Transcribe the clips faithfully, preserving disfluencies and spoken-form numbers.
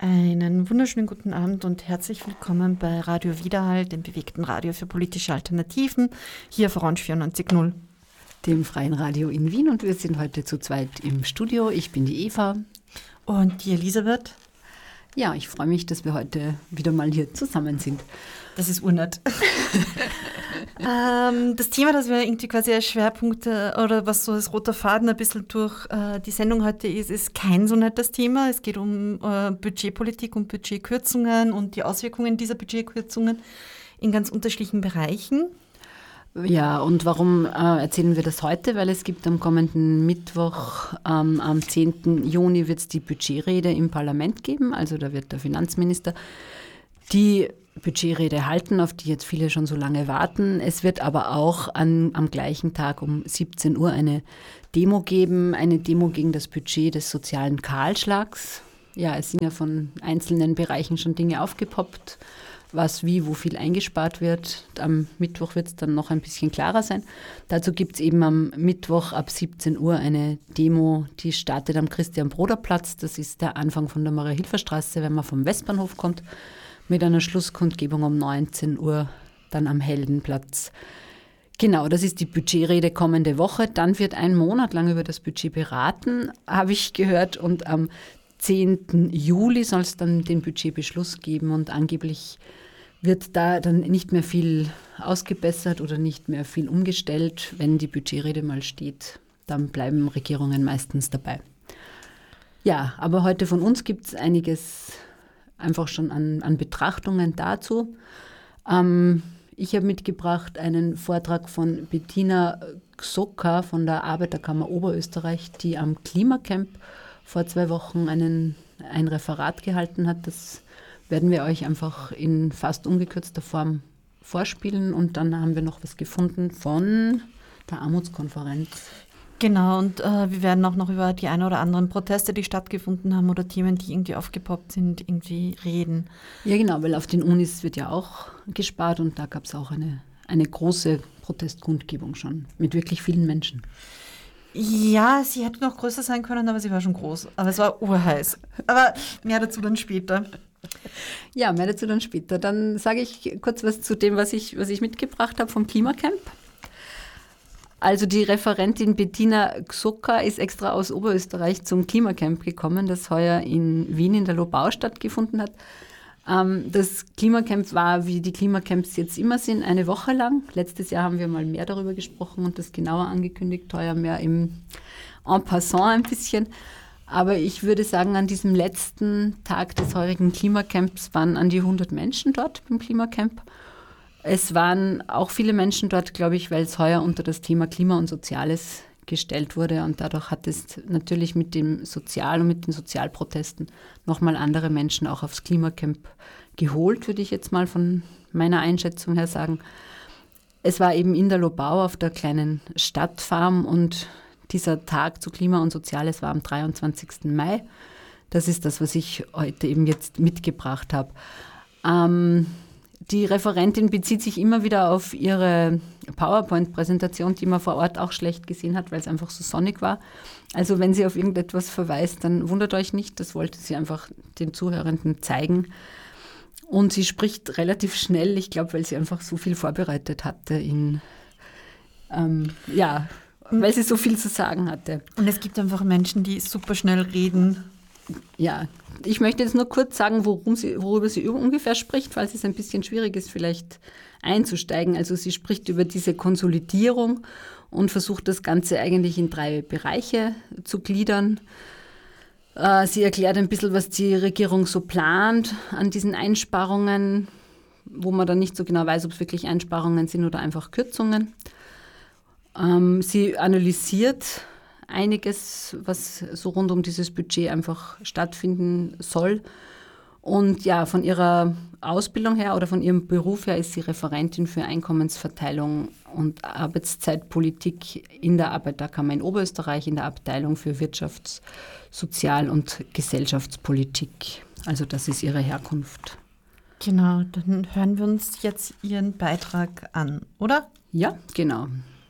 Einen wunderschönen guten Abend und herzlich willkommen bei Radio Widerhall, dem bewegten Radio für politische Alternativen, hier auf Orange vierundneunzig Komma null. Dem Freien Radio in Wien, und wir sind heute zu zweit im Studio. Ich bin die Eva. Und die Elisabeth. Ja, ich freue mich, dass wir heute wieder mal hier zusammen sind. Das ist urnett. ähm, das Thema, das wir irgendwie quasi als Schwerpunkt äh, oder was so als roter Faden ein bisschen durch äh, die Sendung heute ist, ist kein so nettes Thema. Es geht um äh, Budgetpolitik und Budgetkürzungen und die Auswirkungen dieser Budgetkürzungen in ganz unterschiedlichen Bereichen. Ja, und warum äh, erzählen wir das heute? Weil es gibt am kommenden Mittwoch, ähm, am zehnten Juni, wird es die Budgetrede im Parlament geben. Also da wird der Finanzminister die Budgetrede halten, auf die jetzt viele schon so lange warten. Es wird aber auch an, am gleichen Tag um siebzehn Uhr eine Demo geben, eine Demo gegen das Budget des sozialen Kahlschlags. Ja, es sind ja von einzelnen Bereichen schon Dinge aufgepoppt, was wie, wo viel eingespart wird. Am Mittwoch wird es dann noch ein bisschen klarer sein. Dazu gibt es eben am Mittwoch ab siebzehn Uhr eine Demo, die startet am Christian-Broder-Platz. Das ist der Anfang von der Maria-Hilfer-Straße, wenn man vom Westbahnhof kommt, mit einer Schlusskundgebung um neunzehn Uhr dann am Heldenplatz. Genau, das ist die Budgetrede kommende Woche. Dann wird ein Monat lang über das Budget beraten, habe ich gehört, und am zehnten Juli soll es dann den Budgetbeschluss geben, und angeblich wird da dann nicht mehr viel ausgebessert oder nicht mehr viel umgestellt. Wenn die Budgetrede mal steht, dann bleiben Regierungen meistens dabei. Ja, aber heute von uns gibt es einiges einfach schon an, an Betrachtungen dazu. Ähm, ich habe mitgebracht einen Vortrag von Bettina Gsoka von der Arbeiterkammer Oberösterreich, die am Klimacamp vor zwei Wochen einen, ein Referat gehalten hat. Das werden wir euch einfach in fast ungekürzter Form vorspielen. Und dann haben wir noch was gefunden von der Armutskonferenz. Genau, und äh, wir werden auch noch über die ein oder anderen Proteste, die stattgefunden haben, oder Themen, die irgendwie aufgepoppt sind, irgendwie reden. Ja, genau, weil auf den Unis wird ja auch gespart, und da gab es auch eine, eine große Protestkundgebung schon mit wirklich vielen Menschen. Ja, sie hätte noch größer sein können, aber sie war schon groß. Aber es war urheiß. Aber mehr dazu dann später. Ja, mehr dazu dann später. Dann sage ich kurz was zu dem, was ich, was ich mitgebracht habe vom Klimacamp. Also die Referentin Bettina Gsoka ist extra aus Oberösterreich zum Klimacamp gekommen, das heuer in Wien in der Lobau stattgefunden hat. Das Klimacamp war, wie die Klimacamps jetzt immer sind, eine Woche lang. Letztes Jahr haben wir mal mehr darüber gesprochen und das genauer angekündigt, heuer mehr im En passant ein bisschen. Aber ich würde sagen, an diesem letzten Tag des heurigen Klimacamps waren an die hundert Menschen dort beim Klimacamp. Es waren auch viele Menschen dort, glaube ich, weil es heuer unter das Thema Klima und Soziales gestellt wurde, und dadurch hat es natürlich mit dem Sozial- und mit den Sozialprotesten nochmal andere Menschen auch aufs Klimacamp geholt, würde ich jetzt mal von meiner Einschätzung her sagen. Es war eben in der Lobau auf der kleinen Stadtfarm, und dieser Tag zu Klima und Soziales war am dreiundzwanzigsten Mai. Das ist das, was ich heute eben jetzt mitgebracht habe. Ähm, Die Referentin bezieht sich immer wieder auf ihre PowerPoint-Präsentation, die man vor Ort auch schlecht gesehen hat, weil es einfach so sonnig war. Also wenn sie auf irgendetwas verweist, dann wundert euch nicht, das wollte sie einfach den Zuhörenden zeigen. Und sie spricht relativ schnell, ich glaube, weil sie einfach so viel vorbereitet hatte, in, ähm, ja, weil sie so viel zu sagen hatte. Und es gibt einfach Menschen, die super schnell reden. Ja, ich möchte jetzt nur kurz sagen, worum sie, worüber sie ungefähr spricht, falls es ein bisschen schwierig ist, vielleicht einzusteigen. Also sie spricht über diese Konsolidierung und versucht das Ganze eigentlich in drei Bereiche zu gliedern. Sie erklärt ein bisschen, was die Regierung so plant an diesen Einsparungen, wo man dann nicht so genau weiß, ob es wirklich Einsparungen sind oder einfach Kürzungen. Sie analysiert einiges, was so rund um dieses Budget einfach stattfinden soll. Und ja, von ihrer Ausbildung her oder von ihrem Beruf her ist sie Referentin für Einkommensverteilung und Arbeitszeitpolitik in der Arbeiterkammer in Oberösterreich, in der Abteilung für Wirtschafts-, Sozial- und Gesellschaftspolitik. Also das ist ihre Herkunft. Genau, dann hören wir uns jetzt ihren Beitrag an, oder? Ja, genau.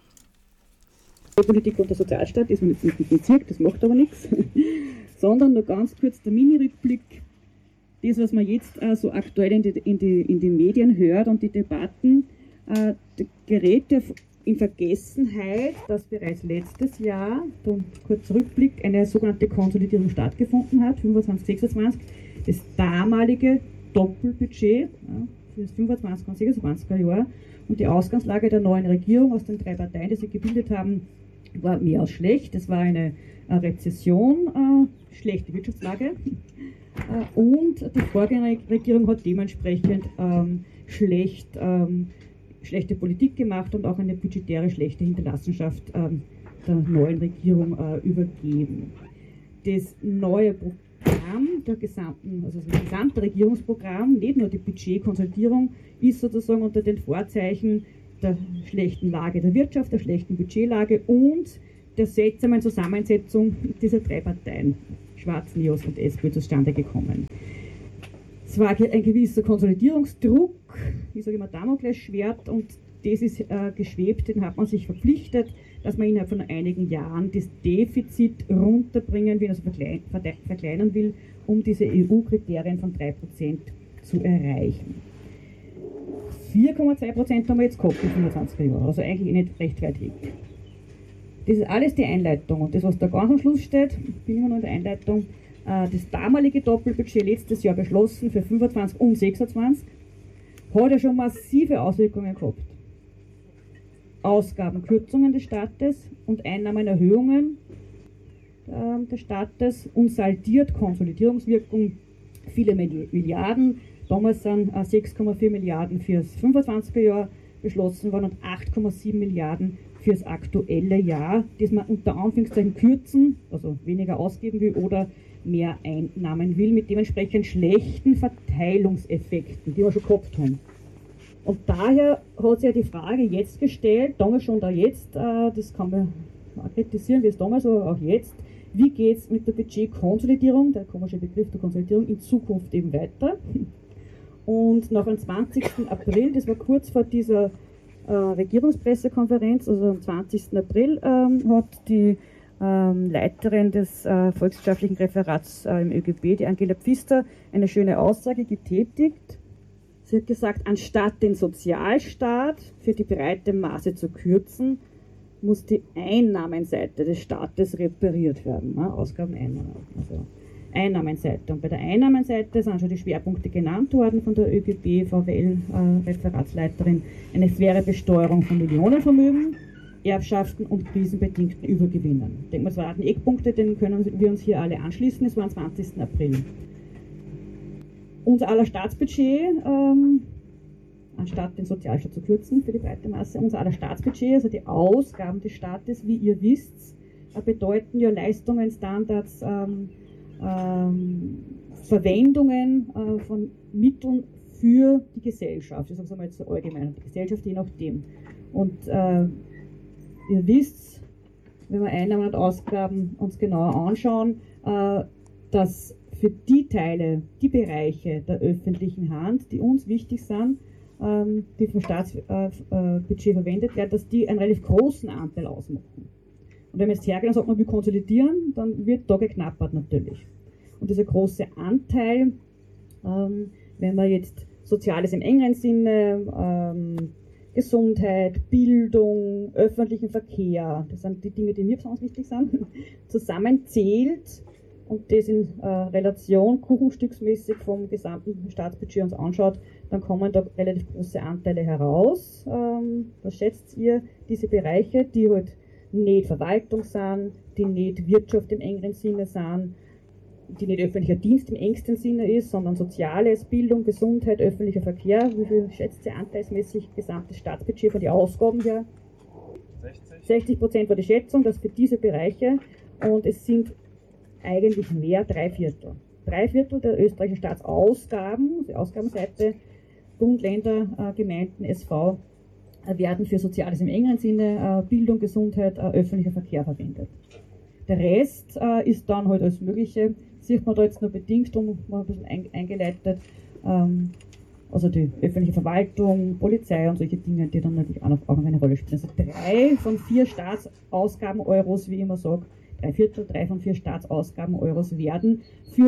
Die Politik und der Sozialstaat ist mir jetzt nicht im Bezirk, das macht aber nichts, sondern nur ganz kurz der Mini-Rückblick das, was man jetzt äh, so aktuell in die, in, die, in den Medien hört und die Debatten, äh, gerät in Vergessenheit, dass bereits letztes Jahr, dann kurz Rückblick, eine sogenannte Konsolidierung stattgefunden hat, fünfundzwanzig sechsundzwanzig, das damalige Doppelbudget ja, für das fünfundzwanziger und sechsundzwanziger Jahr und die Ausgangslage der neuen Regierung aus den drei Parteien, die sie gebildet haben, war mehr als schlecht. Es war eine äh, Rezession, äh, schlechte Wirtschaftslage äh, und die Vorgängerregierung hat dementsprechend ähm, schlecht ähm, schlechte Politik gemacht und auch eine budgetäre schlechte Hinterlassenschaft ähm, der neuen Regierung äh, übergeben. Das neue Programm der gesamten, also das gesamte Regierungsprogramm, nicht nur die Budgetkonsolidierung, ist sozusagen unter den Vorzeichen der schlechten Lage der Wirtschaft, der schlechten Budgetlage und der seltsamen Zusammensetzung dieser drei Parteien, Schwarz, Neos und SPÖ, zustande gekommen. Es war ein gewisser Konsolidierungsdruck, ich sage immer Damoklesschwert, und das ist äh, geschwebt, den hat man sich verpflichtet, dass man innerhalb von einigen Jahren das Defizit runterbringen will, also verklein, verkleinern will, um diese E U-Kriterien von drei Prozent zu erreichen. vier Komma zwei Prozent haben wir jetzt gehabt in fünfundzwanziger Jahren, also eigentlich nicht recht weit weg. Das ist alles die Einleitung, und das, was da ganz am Schluss steht, bin immer noch in der Einleitung, das damalige Doppelbudget letztes Jahr beschlossen für fünfundzwanzig und sechsundzwanzig hat ja schon massive Auswirkungen gehabt. Ausgabenkürzungen des Staates und Einnahmenerhöhungen äh, des Staates und saldiert Konsolidierungswirkung viele Milliarden. Damals sind äh, sechs Komma vier Milliarden fürs fünfundzwanziger Jahr beschlossen worden und acht Komma sieben Milliarden fürs aktuelle Jahr, das man unter Anführungszeichen kürzen, also weniger ausgeben will oder mehr Einnahmen will, mit dementsprechend schlechten Verteilungseffekten, die wir schon gehabt haben. Und daher hat sich ja die Frage jetzt gestellt, damals schon, da jetzt, äh, das kann man kritisieren, wie es damals, aber auch jetzt, wie geht es mit der Budgetkonsolidierung, der komische Begriff der Konsolidierung, in Zukunft eben weiter? Und nach dem zwanzigsten April, das war kurz vor dieser äh, Regierungspressekonferenz, also am zwanzigsten April, ähm, hat die ähm, Leiterin des äh, volkswirtschaftlichen Referats äh, im ÖGB, die Angela Pfister, eine schöne Aussage getätigt. Sie hat gesagt, anstatt den Sozialstaat für die breite Masse zu kürzen, muss die Einnahmenseite des Staates repariert werden. Ne? Ausgaben, Einnahmen. Also Einnahmenseite. Und bei der Einnahmenseite sind schon die Schwerpunkte genannt worden von der ÖGB, V W L-Referatsleiterin. Eine faire Besteuerung von Millionenvermögen, Erbschaften und krisenbedingten Übergewinnen. Ich denke mal, das waren die Eckpunkte, denen können wir uns hier alle anschließen. Es war am zwanzigsten April. Unser aller Staatsbudget, ähm, anstatt den Sozialstaat zu kürzen für die breite Masse, unser aller Staatsbudget, also die Ausgaben des Staates, wie ihr wisst, äh, bedeuten ja Leistungen, Standards, ähm, ähm, Verwendungen äh, von Mitteln für die Gesellschaft. Ich sage es einmal jetzt so allgemein, die Gesellschaft je nachdem. Und äh, ihr wisst, wenn wir Einnahmen und Ausgaben uns genauer anschauen, äh, dass für die Teile, die Bereiche der öffentlichen Hand, die uns wichtig sind, ähm, die vom Staatsbudget äh, verwendet werden, dass die einen relativ großen Anteil ausmachen. Und wenn man jetzt hergeht und sagt, man will konsolidieren, dann wird da geknappert natürlich. Und dieser große Anteil, ähm, wenn man jetzt Soziales im engeren Sinne, ähm, Gesundheit, Bildung, öffentlichen Verkehr, das sind die Dinge, die mir besonders wichtig sind, zusammenzählt und das in äh, Relation kuchenstücksmäßig vom gesamten Staatsbudget uns anschaut, dann kommen da relativ große Anteile heraus. Ähm, was schätzt ihr, diese Bereiche, die halt nicht Verwaltung sind, die nicht Wirtschaft im engeren Sinne sind, die nicht öffentlicher Dienst im engsten Sinne ist, sondern Soziales, Bildung, Gesundheit, öffentlicher Verkehr. Wie viel schätzt ihr anteilsmäßig gesamtes Staatsbudget von den Ausgaben her? sechzig Prozent war die Schätzung, das für diese Bereiche, und es sind eigentlich mehr, drei Viertel. Drei Viertel der österreichischen Staatsausgaben, die Ausgabenseite, Bund, Länder, äh, Gemeinden, S V, äh, werden für Soziales im engeren Sinne, äh, Bildung, Gesundheit, äh, öffentlicher Verkehr verwendet. Der Rest äh, ist dann halt alles Mögliche, sieht man da jetzt nur bedingt, um mal ein bisschen ein, eingeleitet, ähm, also die öffentliche Verwaltung, Polizei und solche Dinge, die dann natürlich auch noch auch eine Rolle spielen. Also drei von vier Staatsausgaben Euros, wie ich immer sage, drei Viertel, drei von vier Staatsausgaben Euros werden für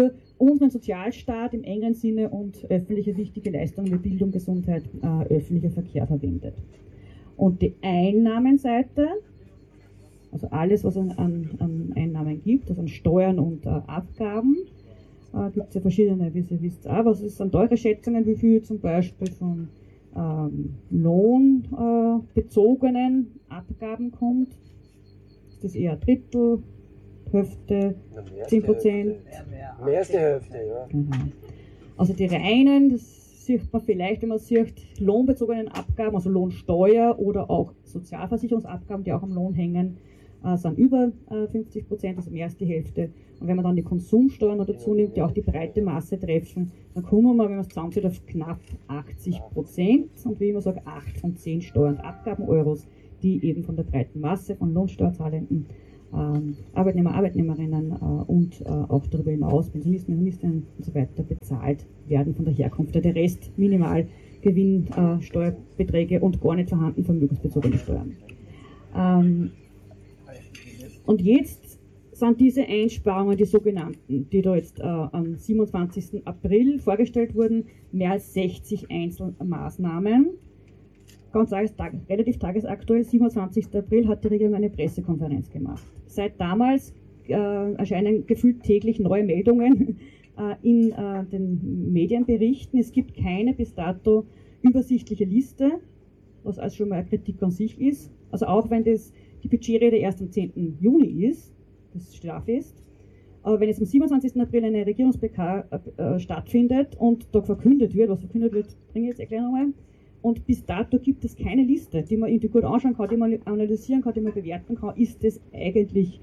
unseren Sozialstaat im engeren Sinne und öffentliche wichtige Leistungen wie Bildung, Gesundheit, äh, öffentlicher Verkehr verwendet. Und die Einnahmenseite, also alles, was es an, an Einnahmen gibt, also an Steuern und äh, Abgaben, äh, gibt es ja verschiedene, wie ihr wisst auch. Was sind eure Schätzungen, wie viel zum Beispiel von ähm, lohnbezogenen äh, Abgaben kommt? Ist das eher ein Drittel, Hälfte, zehn Prozent? Mehr als die Hälfte, ja. Genau. Also die reinen, das sieht man vielleicht, wenn man sieht, lohnbezogenen Abgaben, also Lohnsteuer oder auch Sozialversicherungsabgaben, die auch am Lohn hängen, äh, sind über äh, fünfzig Prozent, also mehr als die Hälfte. Und wenn man dann die Konsumsteuern noch dazu nimmt, die auch die breite Masse treffen, dann kommen wir, wenn man es zusammenzieht, auf knapp achtzig Prozent. Und wie ich immer sage, acht von zehn Steuern und Abgaben-Euros, die eben von der breiten Masse von Lohnsteuerzahlenden, ähm, Arbeitnehmer, Arbeitnehmerinnen äh, und äh, auch darüber hinaus Pensionisten, Pensionistinnen und so weiter bezahlt werden von der Herkunft. Der Rest minimal Gewinnsteuerbeträge äh, und gar nicht vorhanden vermögensbezogene Steuern. Ähm, und jetzt sind diese Einsparungen, die sogenannten, die da jetzt äh, am siebenundzwanzigsten April vorgestellt wurden, mehr als sechzig Einzelmaßnahmen. Ganz tag, relativ tagesaktuell, siebenundzwanzigsten April hat die Regierung eine Pressekonferenz gemacht. Seit damals äh, erscheinen gefühlt täglich neue Meldungen äh, in äh, den Medienberichten. Es gibt keine bis dato übersichtliche Liste, was also schon mal eine Kritik an sich ist. Also auch wenn das, die Budgetrede erst am zehnten Juni ist, das steht auch fest. Aber wenn jetzt am siebenundzwanzigsten April eine Regierungs-P K äh, stattfindet und da verkündet wird, was verkündet wird, bringe ich jetzt erklären nochmal. Und bis dato gibt es keine Liste, die man irgendwie gut anschauen kann, die man analysieren kann, die man bewerten kann. Ist das eigentlich,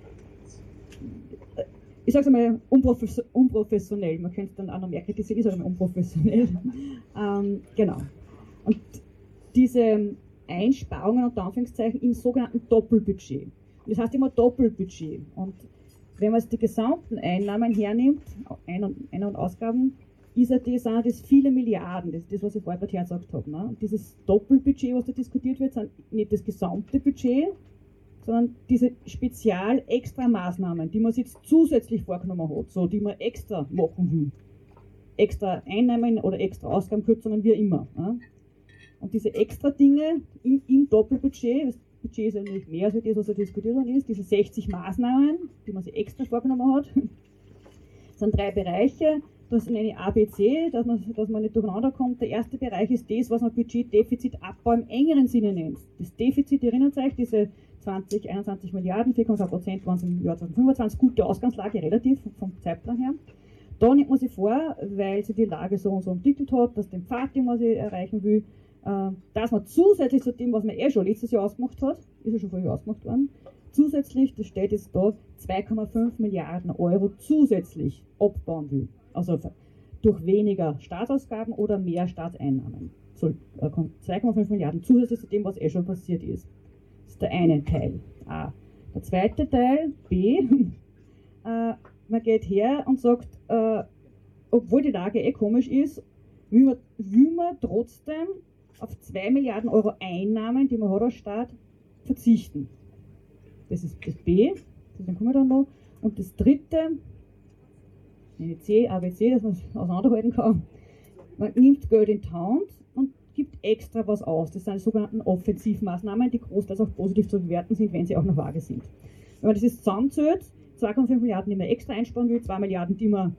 ich sage es einmal, unprofes unprofessionell. Man könnte es dann auch noch mehr kritisieren, ich sage einmal unprofessionell. ähm, genau. Und diese Einsparungen unter Anführungszeichen im sogenannten Doppelbudget. Und das heißt immer Doppelbudget. Und wenn man jetzt die gesamten Einnahmen hernimmt, Ein- und, Ein- und Ausgaben, ist ja das, auch das viele Milliarden, das ist das, was ich vorher gerade hergesagt habe. Ne? Und dieses Doppelbudget, was da diskutiert wird, sind nicht das gesamte Budget, sondern diese Spezial-Extra-Maßnahmen, die man sich jetzt zusätzlich vorgenommen hat, so, die man extra machen will. Extra Einnahmen oder extra Ausgabenkürzungen, wie immer. Ne? Und diese extra Dinge im, im Doppelbudget, das Budget ist ja nicht mehr als das, was da diskutiert worden ist, diese sechzig Maßnahmen, die man sich extra vorgenommen hat, sind drei Bereiche. Das nenne ich A B C, dass man, dass man nicht durcheinander kommt. Der erste Bereich ist das, was man Budgetdefizitabbau im engeren Sinne nennt. Das Defizit, erinnert euch, diese zwanzig, einundzwanzig Milliarden, vier Komma fünf Prozent waren es im Jahr zweitausendfünfundzwanzig, gute Ausgangslage, relativ vom Zeitplan her. Da nimmt man sich vor, weil sich die Lage so und so entwickelt hat, dass den Pfad, den man sich erreichen will, dass man zusätzlich zu dem, was man eh schon letztes Jahr ausgemacht hat, ist ja schon vorher ausgemacht worden, zusätzlich, das steht jetzt da, zwei Komma fünf Milliarden Euro zusätzlich abbauen will. Also durch weniger Staatsausgaben oder mehr Staatseinnahmen. So, äh, zwei Komma fünf Milliarden zusätzlich zu dem, was eh schon passiert ist. Das ist der eine Teil. A. Der zweite Teil, B. äh, man geht her und sagt, äh, obwohl die Lage eh komisch ist, will man, will man trotzdem auf zwei Milliarden Euro Einnahmen, die man hat als Staat, verzichten. Das ist das B. Das kommen wir dann noch. Und das dritte, C, A B C, dass man es auseinanderhalten kann. Man nimmt Geld in die Hand und gibt extra was aus. Das sind die sogenannten Offensivmaßnahmen, die großteils auch positiv zu bewerten sind, wenn sie auch noch vage sind. Wenn man das jetzt zusammenzählt, zwei Komma fünf Milliarden, die man extra einsparen will, zwei Milliarden, die man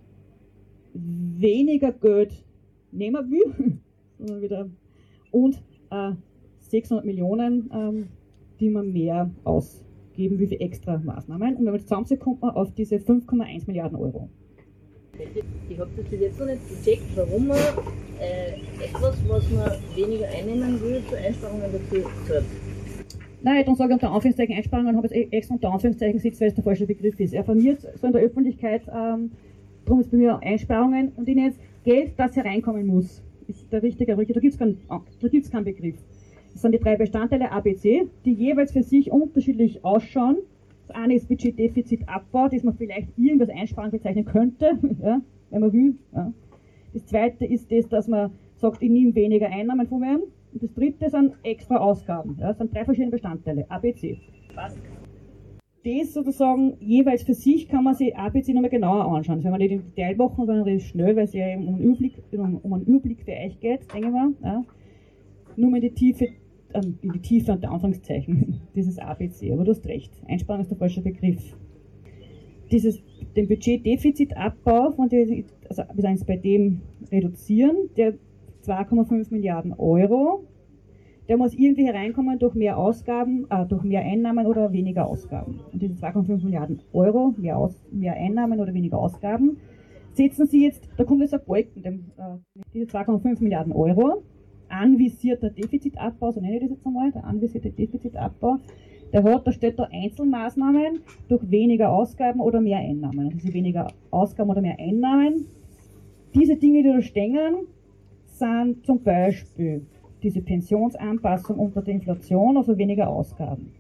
weniger Geld nehmen will, wieder, und äh, sechshundert Millionen, ähm, die man mehr ausgeben will für extra Maßnahmen. Und wenn man das zusammenzählt, kommt man auf diese fünf Komma eins Milliarden Euro. Ich habe das bis jetzt noch nicht gecheckt, warum man äh, etwas, was man weniger einnehmen will, zu Einsparungen dazu zahlt. Nein, dann sage ich unter Anführungszeichen Einsparungen, habe ich extra unter Anführungszeichen gesetzt, weil es der falsche Begriff ist. Er formiert so in der Öffentlichkeit, ähm, darum ist bei mir Einsparungen und ich nenne jetzt Geld, das hereinkommen muss. Ist der richtige, da gibt es keinen, keinen Begriff. Das sind die drei Bestandteile A B C, die jeweils für sich unterschiedlich ausschauen. Das eine ist Budgetdefizitabbau, das man vielleicht irgendwas Einsparung bezeichnen könnte, ja, wenn man will. Ja. Das zweite ist das, dass man sagt, ich nehme weniger Einnahmen von mir. Und das dritte sind extra Ausgaben. Ja. Das sind drei verschiedene Bestandteile, A B C. Was? das sozusagen jeweils für sich kann man sich A B C nochmal genauer anschauen. Das werden wir nicht im Detail machen, sondern relativ schnell, weil es ja um einen Überblick, um, um einen Überblick für euch geht, denke ich mal. Ja. Nur mal in die Tiefe, ähm, in die Tiefe unter Anführungszeichen, dieses A B C. Aber du hast recht, Einsparung ist der falsche Begriff. Dieses, den Budgetdefizitabbau, von dem, also wir sagen es bei dem reduzieren, der zwei Komma fünf Milliarden Euro, der muss irgendwie hereinkommen durch mehr Ausgaben, äh, durch mehr Einnahmen oder weniger Ausgaben. Und diese zwei Komma fünf Milliarden Euro, mehr, Aus, mehr Einnahmen oder weniger Ausgaben, setzen Sie jetzt, da kommt jetzt ein Balken, dem, äh, diese zwei Komma fünf Milliarden Euro, anvisierter Defizitabbau, so nenne ich das jetzt einmal, der anvisierte Defizitabbau, der hat, da steht da Einzelmaßnahmen durch weniger Ausgaben oder mehr Einnahmen. Und diese weniger Ausgaben oder mehr Einnahmen, diese Dinge, die da stehen, sind zum Beispiel diese Pensionsanpassung unter der Inflation, also weniger Ausgaben.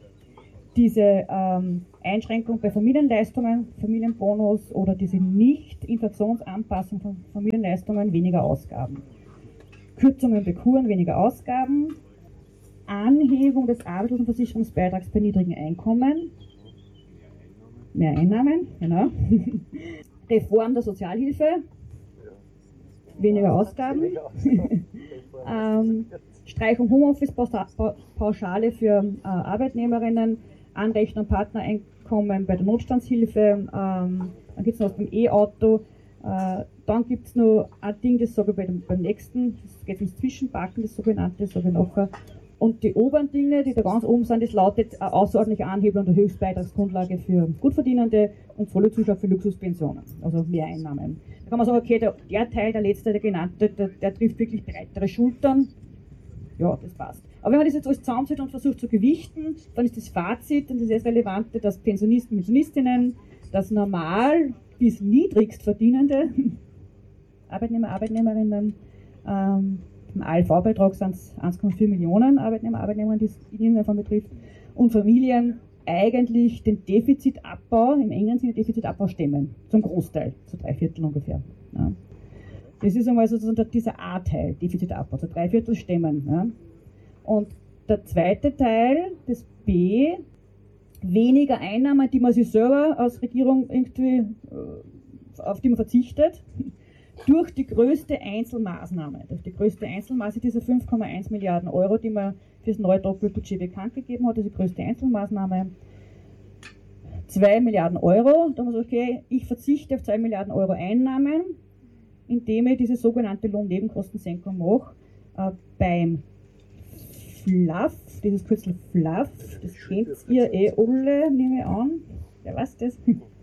Diese ähm, Einschränkung bei Familienleistungen, Familienbonus oder diese Nicht-Inflationsanpassung von Familienleistungen, weniger Ausgaben. Kürzungen bei Kuren, weniger Ausgaben. Anhebung des Arbeitslosenversicherungsbeitrags bei niedrigen Einkommen. Mehr Einnahmen, genau. Reform der Sozialhilfe. Weniger Ausgaben. ähm, Streichung Homeoffice-Pauschale für äh, Arbeitnehmerinnen, Anrechnung Partnereinkommen bei der Notstandshilfe, ähm, dann gibt es noch beim E-Auto, äh, dann gibt es noch ein Ding, das sage ich bei dem, beim nächsten, das geht ums Zwischenparken, das sogenannte, das sage ich nachher. Und die oberen Dinge, die da ganz oben sind, das lautet äh, außerordentliche Anhebung der Höchstbeitragsgrundlage für Gutverdienende und volle Zuschlag für Luxuspensionen, also Mehreinnahmen. Da kann man sagen, okay, der, der Teil, der letzte, der genannte, der, der trifft wirklich breitere Schultern. Ja, das passt. Aber wenn man das jetzt alles zusammenzieht und versucht zu gewichten, dann ist das Fazit, und das ist das Relevante, dass Pensionisten, Pensionistinnen, dass normal bis niedrigst verdienende Arbeitnehmer, Arbeitnehmerinnen, ähm, im A L V-Beitrag sind es eins Komma vier Millionen Arbeitnehmer, Arbeitnehmerinnen, die es in irgendeiner Form betrifft, und Familien eigentlich den Defizitabbau, im engen Sinne Defizitabbau stemmen, zum Großteil, zu drei Viertel ungefähr. Ja. Das ist einmal sozusagen dieser A-Teil, Defizitabbau, zu drei Viertel stemmen. Ja. Und der zweite Teil, das B, weniger Einnahmen, die man sich selber als Regierung irgendwie, auf die man verzichtet, durch die größte Einzelmaßnahme, durch die größte Einzelmaßnahme, diese fünf Komma eins Milliarden Euro, die man für das neue Doppelbudget bekannt gegeben hat, diese größte Einzelmaßnahme, zwei Milliarden Euro, da muss man sagen, okay, ich verzichte auf zwei Milliarden Euro Einnahmen, indem ich diese sogenannte Lohnnebenkostensenkung mache, äh, beim F L A F, dieses Kürzel F L A F, das kennt ihr eh alle, nehme ich an, wer weiß das?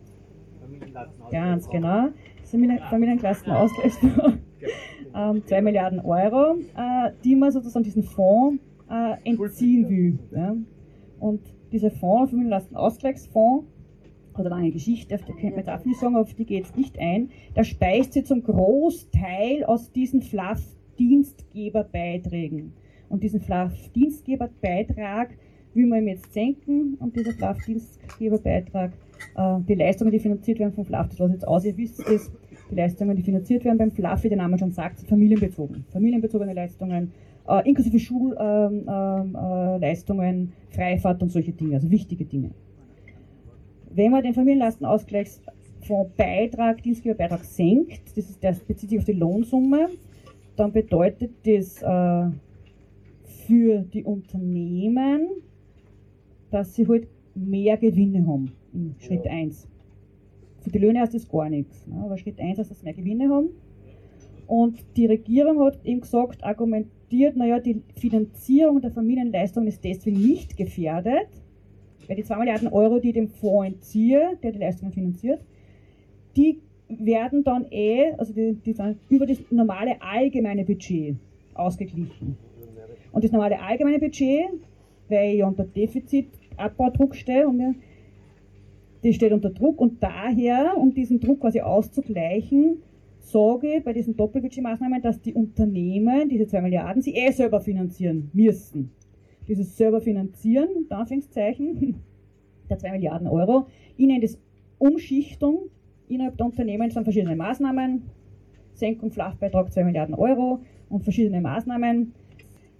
Ganz genau. Familienklassenausgleichsfonds, ähm, zwei Milliarden Euro, äh, die man sozusagen diesen Fonds äh, entziehen will. Ja. Und dieser Fonds, Familienlastenausgleichsfonds, hat eine lange Geschichte, auf die könnte man jetzt auch nicht sagen, auf die geht es nicht ein, der speist sich zum Großteil aus diesen F L A F-Dienstgeberbeiträgen. Und diesen F L A F-Dienstgeberbeitrag will man ihm jetzt senken, und dieser F L A F-Dienstgeberbeitrag, äh, die Leistungen, die finanziert werden vom F L A F, das lasse ich jetzt aus, ihr wisst es, die Leistungen, die finanziert werden beim F L A F, wie der Name schon sagt, sind familienbezogen. Familienbezogene Leistungen, äh, inklusive Schulleistungen, äh, äh, Freifahrt und solche Dinge, also wichtige Dinge. Wenn man den Familienlastenausgleichsfonds-Beitrag, Dienstgeberbeitrag senkt, das ist, der bezieht sich auf die Lohnsumme, dann bedeutet das äh, für die Unternehmen, dass sie halt mehr Gewinne haben in Schritt eins. Für die Löhne heißt das gar nichts, ne? Aber Schritt eins heißt, dass sie mehr Gewinne haben. Und die Regierung hat eben gesagt, argumentiert, naja, die Finanzierung der Familienleistungen ist deswegen nicht gefährdet, weil die zwei Milliarden Euro, die ich dem Fonds entziehe, der die Leistungen finanziert, die werden dann eh, also die, die sind über das normale allgemeine Budget ausgeglichen. Und das normale allgemeine Budget, weil ich ja unter Defizitabbau-Druck stehe, und mir, die steht unter Druck, und daher, um diesen Druck quasi auszugleichen, sage ich bei diesen Doppelbudgetmaßnahmen, dass die Unternehmen diese zwei Milliarden sie eh selber finanzieren müssen. Dieses selber finanzieren, Anführungszeichen, der zwei Milliarden Euro, ich nenne das Umschichtung innerhalb der Unternehmen, es sind verschiedene Maßnahmen, Senkung F L A F-Beitrag zwei Milliarden Euro und verschiedene Maßnahmen.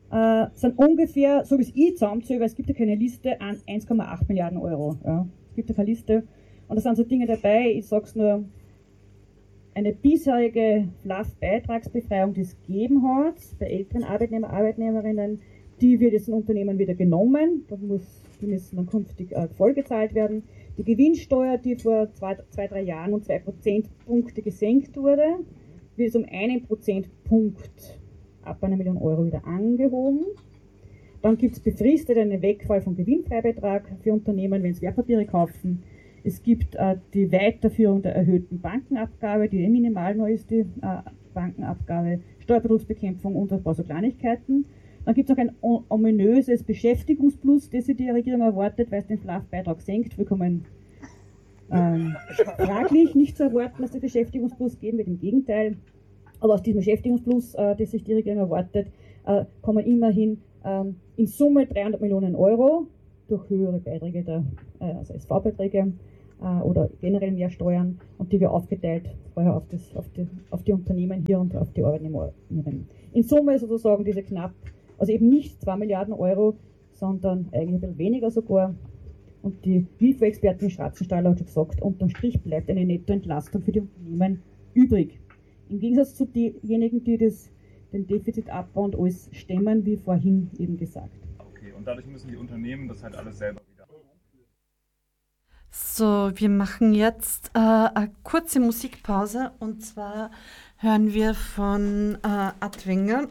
äh, sind ungefähr, so wie es ich zusammenzähle, weil es gibt ja keine Liste, an eins Komma acht Milliarden Euro. Ja. Es gibt ja keine Liste. Und da sind so Dinge dabei, ich sage es nur, eine bisherige F L A F-Beitragsbefreiung, die es gegeben hat, bei älteren Arbeitnehmer, Arbeitnehmerinnen, die wird jetzt in Unternehmen wieder genommen, da muss, die müssen dann künftig äh, vollgezahlt werden. Die Gewinnsteuer, die vor zwei, zwei drei Jahren um zwei Prozentpunkte gesenkt wurde, wird jetzt um einen Prozentpunkt ab einer Million Euro wieder angehoben. Dann gibt es befristet einen Wegfall vom Gewinnfreibetrag für Unternehmen, wenn sie Wertpapiere kaufen. Es gibt äh, die Weiterführung der erhöhten Bankenabgabe, die eh minimal neu ist, die äh, Bankenabgabe, Steuerbetrugsbekämpfung und ein paar so Kleinigkeiten. Dann gibt es noch ein ominöses Beschäftigungsplus, das sich die Regierung erwartet, weil es den F L A F-Beitrag senkt. Vollkommen ähm, fraglich, nicht zu erwarten, dass es Beschäftigungsplus geben wird, im Gegenteil. Aber aus diesem Beschäftigungsplus, äh, das sich die Regierung erwartet, äh, kommen immerhin ähm, in Summe dreihundert Millionen Euro durch höhere Beiträge, der, äh, also S V-Beiträge äh, oder generell mehr Steuern, und die wir aufgeteilt vorher auf, das, auf, die, auf die Unternehmen hier und auf die Arbeitnehmerinnen. In Summe sozusagen diese knapp, also eben nicht zwei Milliarden Euro, sondern eigentlich ein bisschen weniger sogar. Und die W I F O-Expertin Schratzenstaller hat schon gesagt, unterm Strich bleibt eine Nettoentlastung für die Unternehmen übrig. Im Gegensatz zu denjenigen, die das, den Defizitabbau und alles stemmen, wie vorhin eben gesagt. Okay, und dadurch müssen die Unternehmen das halt alles selber wieder. So, wir machen jetzt äh, eine kurze Musikpause, und zwar hören wir von äh, Adwenger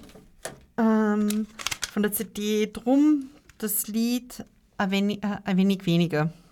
ähm, von der C D Drum das Lied Ein wenig, äh, ein wenig weniger.